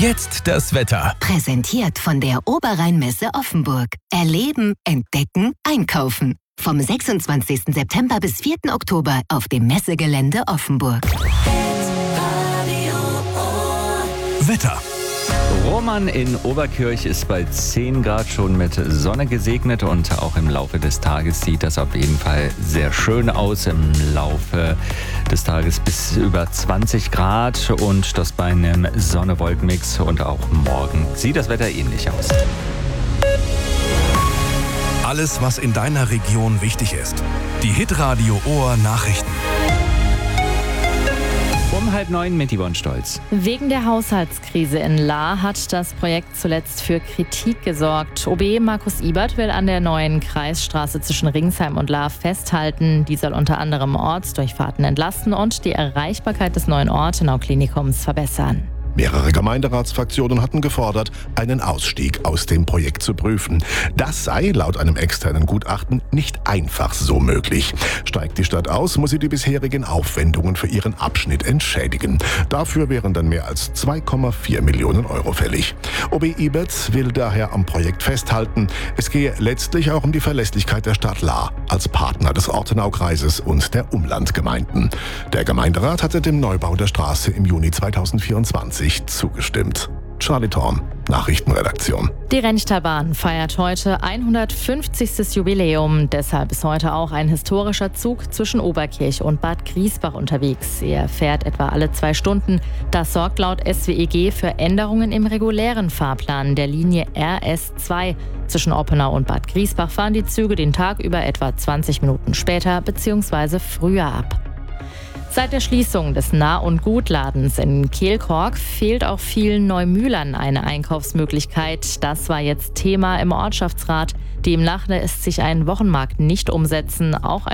Jetzt das Wetter. Präsentiert von der Oberrheinmesse Offenburg. Erleben, entdecken, einkaufen. Vom 26. September bis 4. Oktober auf dem Messegelände Offenburg. Wetter. Roman in Oberkirch ist bei 10 Grad schon mit Sonne gesegnet und auch im Laufe des Tages sieht das auf jeden Fall sehr schön aus. Im Laufe des Tages bis über 20 Grad und das bei einem Sonne-Wolken-Mix und auch morgen sieht das Wetter ähnlich aus. Alles, was in deiner Region wichtig ist. Die Hitradio Ohr Nachrichten. Um 8:30 mit Yvonne Stolz. Wegen der Haushaltskrise in Lahr hat das Projekt zuletzt für Kritik gesorgt. OB Markus Ibert will an der neuen Kreisstraße zwischen Ringsheim und Lahr festhalten. Die soll unter anderem Ortsdurchfahrten entlasten und die Erreichbarkeit des neuen Ortenau-Klinikums verbessern. Mehrere Gemeinderatsfraktionen hatten gefordert, einen Ausstieg aus dem Projekt zu prüfen. Das sei laut einem externen Gutachten nicht einfach so möglich. Steigt die Stadt aus, muss sie die bisherigen Aufwendungen für ihren Abschnitt entschädigen. Dafür wären dann mehr als 2,4 Millionen Euro fällig. OB Ibert will daher am Projekt festhalten. Es gehe letztlich auch um die Verlässlichkeit der Stadt Lahr als Partner des Ortenaukreises und der Umlandgemeinden. Der Gemeinderat hatte dem Neubau der Straße im Juni 2024 zugestimmt. Charlie Thorn, Nachrichtenredaktion. Die Renntalbahn feiert heute 150. Jubiläum. Deshalb ist heute auch ein historischer Zug zwischen Oberkirch und Bad Griesbach unterwegs. Er fährt etwa alle 2 Stunden. Das sorgt laut SWEG für Änderungen im regulären Fahrplan der Linie RS2. Zwischen Oppenau und Bad Griesbach fahren die Züge den Tag über etwa 20 Minuten später bzw. früher ab. Seit der Schließung des Nah- und Gutladens in Kehlkork fehlt auch vielen Neumühlern eine Einkaufsmöglichkeit. Das war jetzt Thema im Ortschaftsrat. Demnach lässt sich ein Wochenmarkt nicht umsetzen. Auch